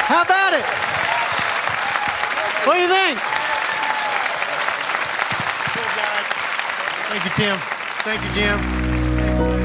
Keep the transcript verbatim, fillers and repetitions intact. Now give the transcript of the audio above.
How about it? What do you think? Thank you, Tim. Thank you, Jim.